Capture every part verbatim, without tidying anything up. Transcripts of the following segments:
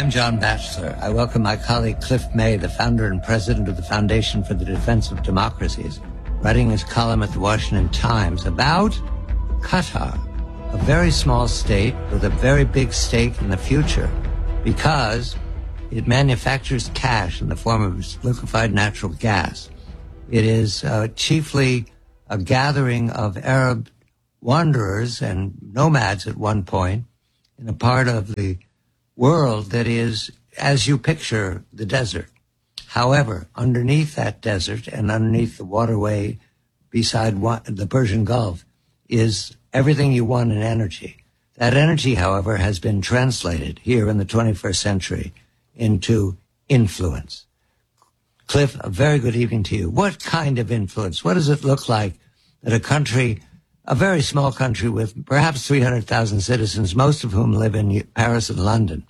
I'm John Batchelor. I welcome my colleague Cliff May, the founder and president of the Foundation for the Defense of Democracies, writing his column at the Washington Times about Qatar, a very small state with a very big stake in the future because it manufactures cash in the form of liquefied natural gas. It is uh, chiefly a gathering of Arab wanderers and nomads at one point in a part of the world that is, as you picture, the desert. However, underneath that desert and underneath the waterway beside one, the Persian Gulf is everything you want in energy. That energy, however, has been translated here in the twenty-first century into influence. Cliff, a very good evening to you. What kind of influence? What does it look like that a country, a very small country with perhaps three hundred thousand citizens, most of whom live in Paris and London,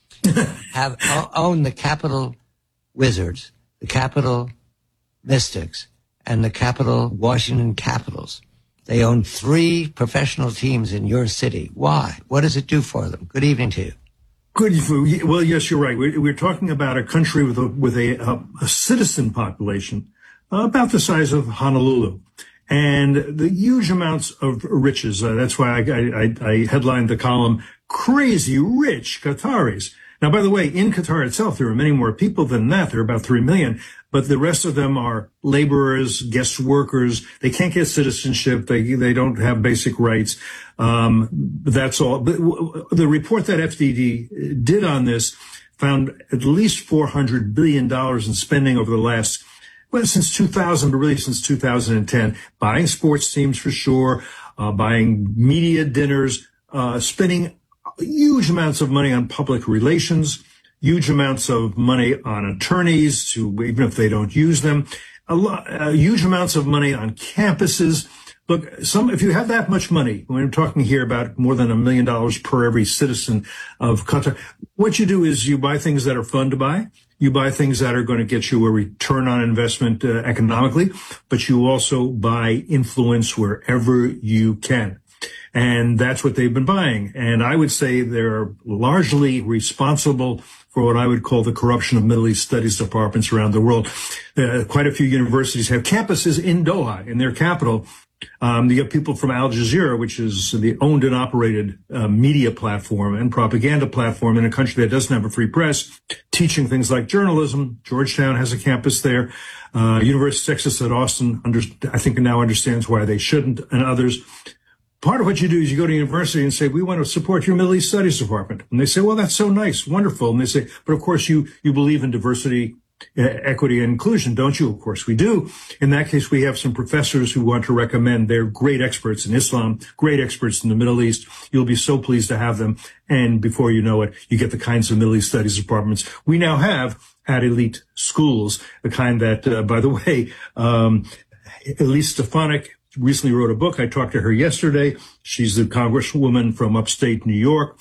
have own the capital wizards, the capital mystics, and the capital Washington Capitals? They own three professional teams in your city. Why? What does it do for them? Good evening to you. Good. Well, yes, you're right. We're, we're talking about a country with a, with a, a, a citizen population uh, about the size of Honolulu. And the huge amounts of riches. Uh, that's why I, I, I headlined the column, Crazy Rich Qataris. Now, by the way, in Qatar itself, there are many more people than that. There are about three million, but the rest of them are laborers, guest workers. They can't get citizenship. They, they don't have basic rights. Um, that's all. But the report that F D D did on this found at least four hundred billion dollars in spending over the last, well, since two thousand, but really since two thousand ten, buying sports teams for sure, uh, buying media dinners, uh, spending huge amounts of money on public relations, huge amounts of money on attorneys to, even if they don't use them, a lot, uh, huge amounts of money on campuses. Look, some, if you have that much money, when we're talking here about more than a million dollars per every citizen of Qatar, what you do is you buy things that are fun to buy. You buy things that are going to get you a return on investment uh, economically, but you also buy influence wherever you can. And that's what they've been buying. And I would say they're largely responsible for what I would call the corruption of Middle East studies departments around the world. Uh, quite a few universities have campuses in Doha, in their capital. Um, you have people from Al Jazeera, which is the owned and operated uh, media platform and propaganda platform in a country that doesn't have a free press, teaching things like journalism. Georgetown has a campus there. Uh, University of Texas at Austin, under, I think now understands why they shouldn't, and others. Part of what you do is you go to university and say, we want to support your Middle East Studies department. And they say, well, that's so nice, wonderful. And they say, but of course you, you believe in diversity, uh, equity, and inclusion, don't you? Of course we do. In that case, we have some professors who want to recommend. They're great experts in Islam, great experts in the Middle East. You'll be so pleased to have them. And before you know it, you get the kinds of Middle East Studies departments we now have at elite schools, the kind that, uh, by the way, um, Elise Stefanik recently wrote a book. I talked to her yesterday. She's the congresswoman from upstate New York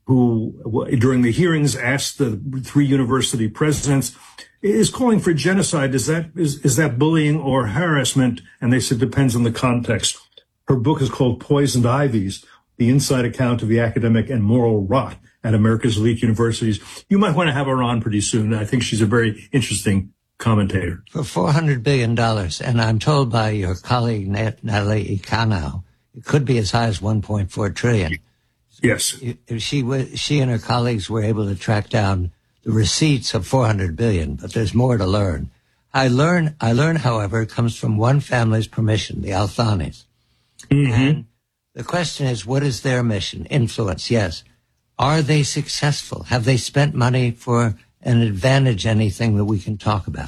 who, during the hearings, asked the three university presidents, is calling for genocide. Is that, is, is that bullying or harassment? And they said, depends on the context. Her book is called Poisoned Ivies, the inside account of the academic and moral rot at America's elite universities. You might want to have her on pretty soon. I think she's a very interesting commentator. For four hundred billion dollars, and I'm told by your colleague Natalie Ikanow, it could be as high as one point four trillion dollars. Yes. She, she and her colleagues were able to track down the receipts of four hundred billion dollars, but there's more to learn. I learn, I learn, however, it comes from one family's permission, the Al Thanis. Mm-hmm. And the question is, what is their mission? Influence, yes. Are they successful? Have they spent money for an advantage, anything that we can talk about?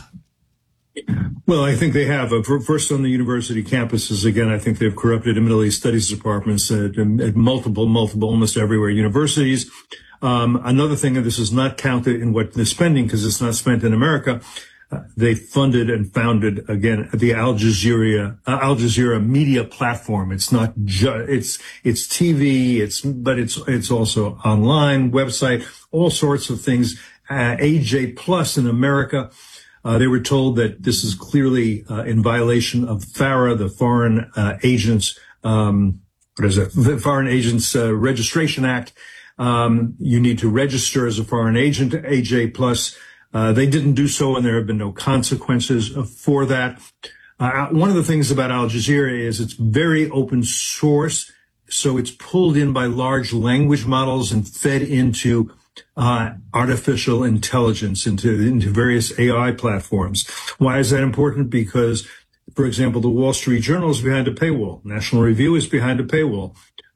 Well, I think they have. Uh, first, on the university campuses, again, I think they've corrupted the Middle East Studies departments at, at multiple, multiple, almost everywhere universities. Um, another thing, and this is not counted in what they're spending because it's not spent in America, uh, they funded and founded, again, the Al Jazeera, uh, Al Jazeera media platform. It's not just, it's, it's T V, it's, but it's, it's also online, website, all sorts of things. Uh, A J Plus in America. Uh, they were told that this is clearly uh, in violation of FARA, the Foreign uh, Agents, um, what is it? The Foreign Agents uh, Registration Act. Um, you need to register as a foreign agent to A J plus. Uh, they didn't do so, and there have been no consequences for that. Uh, one of the things about Al Jazeera is it's very open source, so it's pulled in by large language models and fed into uh, artificial intelligence, into, into various A I platforms. Why is that important? Because, for example, the Wall Street Journal is behind a paywall. National Review is behind a paywall.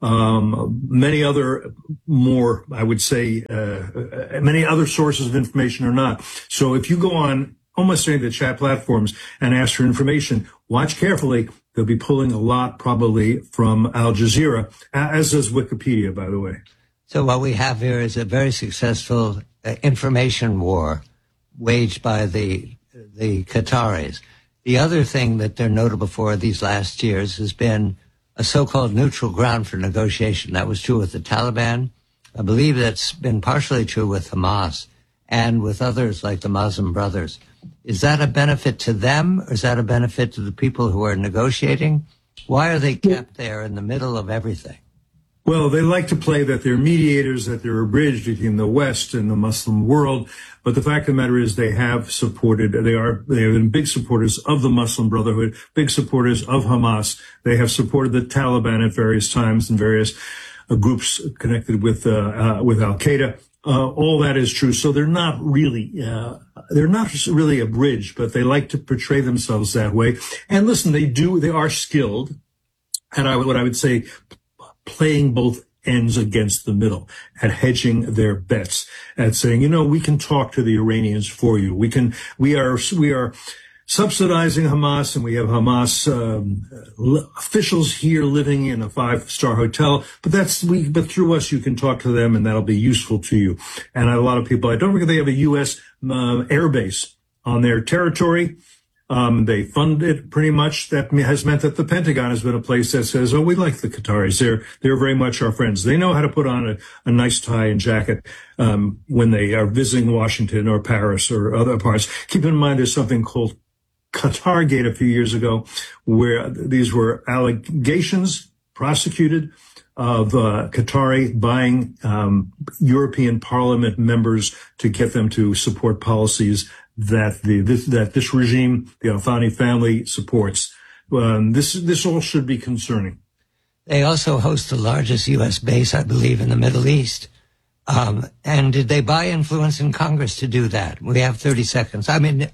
Um, many other more, I would say, uh, many other sources of information are not. So if you go on almost any of the chat platforms and ask for information, watch carefully. They'll be pulling a lot probably from Al Jazeera, as does Wikipedia, by the way. So what we have here is a very successful uh, information war waged by the the Qataris. The other thing that they're notable for these last years has been a so-called neutral ground for negotiation. That was true with the Taliban. I believe that's been partially true with Hamas and with others like the Muslim Brothers. Is that a benefit to them, or is that a benefit to the people who are negotiating? Why are they kept there in the middle of everything? Well, they like to play that they're mediators, that they're a bridge between the West and the Muslim world. But the fact of the matter is they have supported, they are, they have been big supporters of the Muslim Brotherhood, big supporters of Hamas. They have supported the Taliban at various times and various uh, groups connected with, uh, uh, with Al-Qaeda. Uh, all that is true. So they're not really, uh, they're not really a bridge, but they like to portray themselves that way. And listen, they do, they are skilled. And I, what I would say, playing both ends against the middle, at hedging their bets, at saying, you know, we can talk to the Iranians for you. We can, we are, we are subsidizing Hamas, and we have Hamas um, officials here living in a five-star hotel. But that's we. But through us, you can talk to them, and that'll be useful to you. And a lot of people, I don't forget, they have a U S uh, air base on their territory. Um, they fund it pretty much. That has meant that the Pentagon has been a place that says, oh, we like the Qataris. They're, they're very much our friends. They know how to put on a, a nice tie and jacket, um, when they are visiting Washington or Paris or other parts. Keep in mind, there's something called Qatargate a few years ago, where these were allegations prosecuted of, uh, Qatari buying, um, European Parliament members to get them to support policies that the this, that this regime, the Al Thani family, supports. Um, this this all should be concerning. They also host the largest U S base, I believe, in the Middle East. Um, and did they buy influence in Congress to do that? We have thirty seconds. I mean,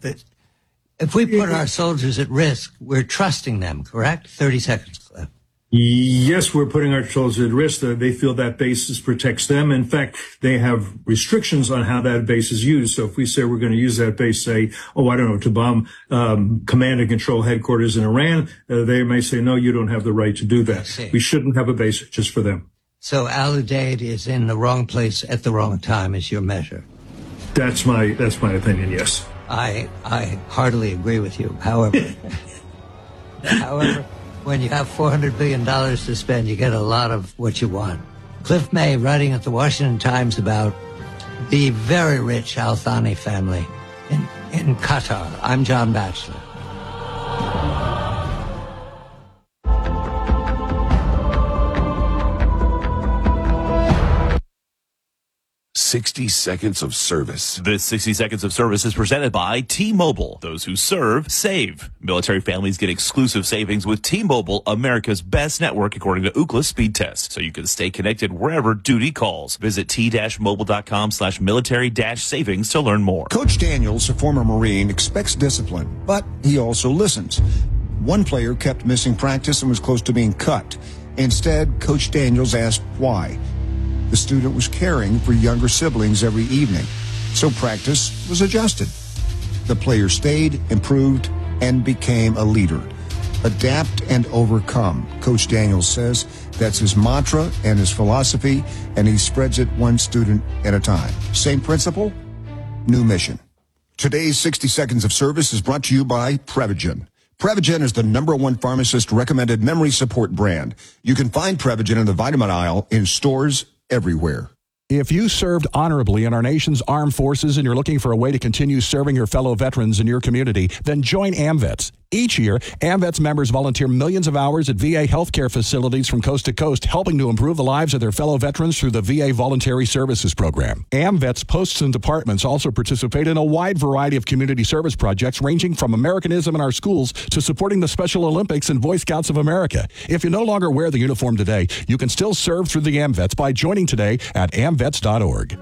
if we put our soldiers at risk, we're trusting them, correct? thirty seconds, Cliff. Yes, we're putting our soldiers at risk. They feel that basis protects them. In fact, they have restrictions on how that base is used. So if we say we're going to use that base, say, oh, I don't know, to bomb um, command and control headquarters in Iran, uh, they may say, no, you don't have the right to do that. We shouldn't have a base just for them. So Al Udeid is in the wrong place at the wrong time is your measure. That's my that's my opinion, yes. I I heartily agree with you. However, however, when you have four hundred billion dollars to spend, you get a lot of what you want. Cliff May writing at the Washington Times about the very rich Al Thani family in, in Qatar. I'm John Batchelor. sixty seconds of service. This sixty seconds of service is presented by T-Mobile. Those who serve, save. Military families get exclusive savings with T-Mobile, America's best network according to Ookla speed test. So you can stay connected wherever duty calls. Visit t-mobile.com slash military dash savings to learn more. Coach Daniels, a former Marine, expects discipline, but he also listens. One player kept missing practice and was close to being cut. Instead, Coach Daniels asked why. The student was caring for younger siblings every evening, so practice was adjusted. The player stayed, improved, and became a leader. Adapt and overcome, Coach Daniels says. That's his mantra and his philosophy, and he spreads it one student at a time. Same principle, new mission. Today's sixty seconds of service is brought to you by Prevagen. Prevagen is the number one pharmacist-recommended memory support brand. You can find Prevagen in the vitamin aisle in stores everywhere. If you served honorably in our nation's armed forces and you're looking for a way to continue serving your fellow veterans in your community, then join AMVETS. Each year, AMVETS members volunteer millions of hours at V A healthcare facilities from coast to coast, helping to improve the lives of their fellow veterans through the V A Voluntary Services Program. AMVETS posts and departments also participate in a wide variety of community service projects ranging from Americanism in our schools to supporting the Special Olympics and Boy Scouts of America. If you no longer wear the uniform today, you can still serve through the AMVETS by joining today at amvets dot org.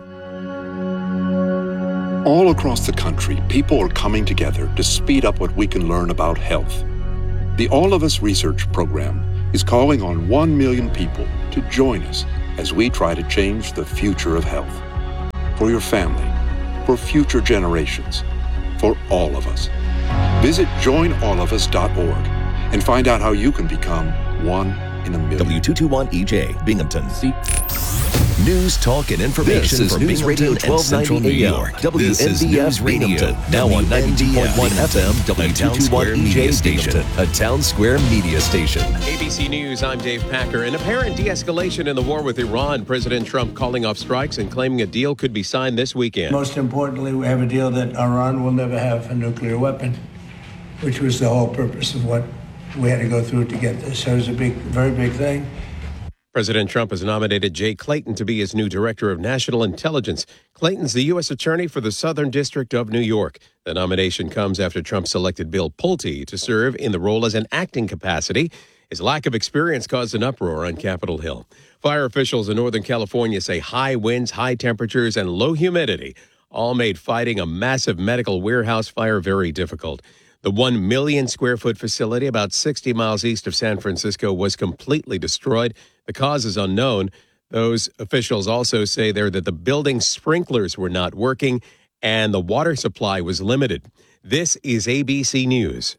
All across the country, people are coming together to speed up what we can learn about health. The All of Us Research Program is calling on one million people to join us as we try to change the future of health. For your family, for future generations, for all of us. Visit join all of us dot org and find out how you can become one in a million. W two twenty-one E J, Binghamton. See? News, talk, and information This is from News Binghamton Radio twelve ninety New York. W N B F This is News Radio, Binghamton. Now on ninety-two point one F M, W two twenty-one E J Station, a Town Square media station. A B C News, I'm Dave Packer. An apparent de-escalation in the war with Iran. President Trump calling off strikes and claiming a deal could be signed this weekend. Most importantly, we have a deal that Iran will never have a nuclear weapon, which was the whole purpose of what we had to go through to get this. So it was a big, very big thing. President Trump has nominated Jay Clayton to be his new director of national intelligence. Clayton's the U S attorney for the Southern District of New York. The nomination comes after Trump selected Bill Pulte to serve in the role as an acting capacity. His lack of experience caused an uproar on Capitol Hill. Fire officials in Northern California say high winds, high temperatures, and low humidity all made fighting a massive medical warehouse fire very difficult. The one million square foot facility about sixty miles east of San Francisco was completely destroyed. The cause is unknown. Those officials also say there that the building sprinklers were not working and the water supply was limited. This is A B C News.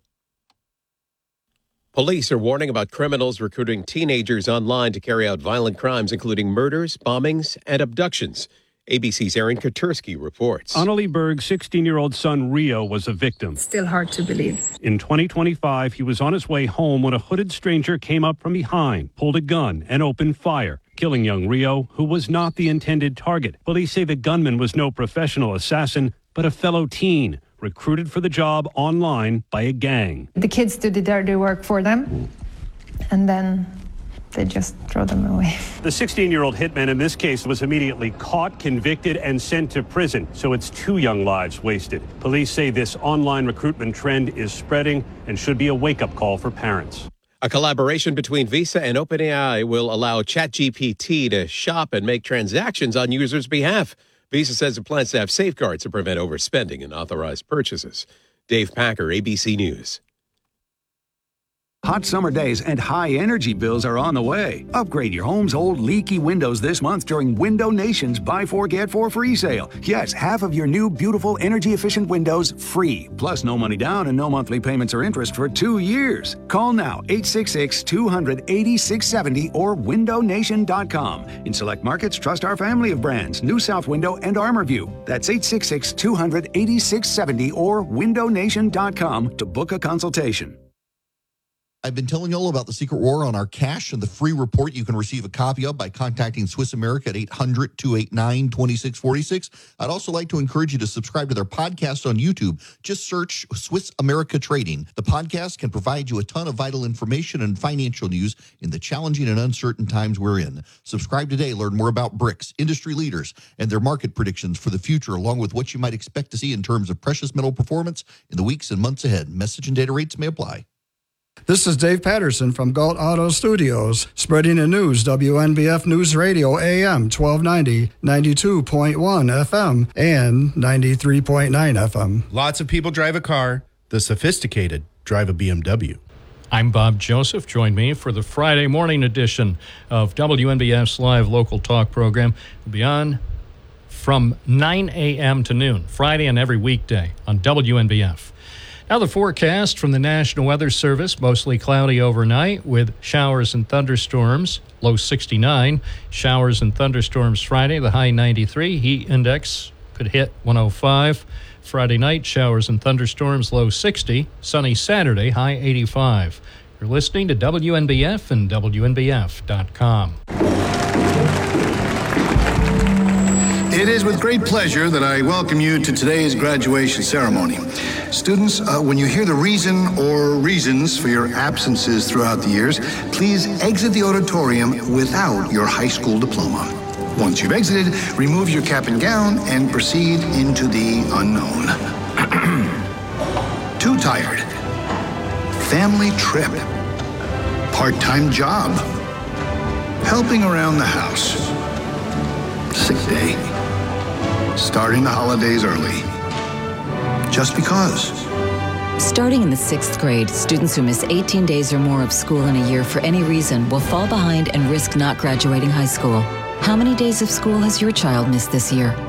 Police are warning about criminals recruiting teenagers online to carry out violent crimes, including murders, bombings, and abductions. A B C's Aaron Katersky reports. Annalie Berg's sixteen-year-old son, Rio, was a victim. Still hard to believe. In twenty twenty-five, he was on his way home when a hooded stranger came up from behind, pulled a gun, and opened fire, killing young Rio, who was not the intended target. Police say the gunman was no professional assassin, but a fellow teen, recruited for the job online by a gang. The kids do the dirty work for them, and then they just throw them away. The sixteen-year-old hitman in this case was immediately caught, convicted, and sent to prison. So it's two young lives wasted. Police say this online recruitment trend is spreading and should be a wake-up call for parents. A collaboration between Visa and OpenAI will allow ChatGPT to shop and make transactions on users' behalf. Visa says it plans to have safeguards to prevent overspending and authorized purchases. Dave Packer, A B C News. Hot summer days and high energy bills are on the way. Upgrade your home's old leaky windows this month during Window Nation's Buy Four Get Four free sale. Yes, half of your new beautiful energy efficient windows free. Plus no money down and no monthly payments or interest for two years. Call now eight six six, two hundred, eighty-six seventy or window nation dot com. In select markets, trust our family of brands, New South Window and ArmorView. That's eight six six, two hundred, eighty-six seventy or window nation dot com to book a consultation. I've been telling you all about the secret war on our cash and the free report you can receive a copy of by contacting Swiss America at eight hundred, two eight nine, two six four six. I'd also like to encourage you to subscribe to their podcast on YouTube. Just search Swiss America Trading. The podcast can provide you a ton of vital information and financial news in the challenging and uncertain times we're in. Subscribe today. Learn more about BRICS, industry leaders, and their market predictions for the future, along with what you might expect to see in terms of precious metal performance in the weeks and months ahead. Message and data rates may apply. This is Dave Patterson from Galt Auto Studios, spreading the news, W N B F News Radio A M twelve ninety, ninety-two point one F M, and ninety-three point nine F M. Lots of people drive a car. The sophisticated drive a B M W. I'm Bob Joseph. Join me for the Friday morning edition of W N B F's live local talk program. We'll be on from nine a.m. to noon, Friday and every weekday on W N B F. Now the forecast from the National Weather Service, mostly cloudy overnight with showers and thunderstorms, low sixty-nine. Showers and thunderstorms Friday, the high ninety-three. Heat index could hit one oh five. Friday night, showers and thunderstorms, low sixty. Sunny Saturday, high eighty-five. You're listening to W N B F and W N B F dot com. It is with great pleasure that I welcome you to today's graduation ceremony. Students, uh, when you hear the reason or reasons for your absences throughout the years, please exit the auditorium without your high school diploma. Once you've exited, remove your cap and gown and proceed into the unknown. Too tired. Family trip. Part-time job. Helping around the house. Sick day. Starting the holidays early. Just because. Starting in the sixth grade, students who miss eighteen days or more of school in a year for any reason will fall behind and risk not graduating high school. How many days of school has your child missed this year?